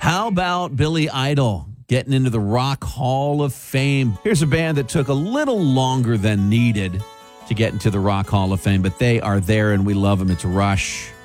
How about Billy Idol getting into the Rock Hall of Fame? Here's a band that took a little longer than needed to get into the Rock Hall of Fame, but they are there and we love them. It's Rush.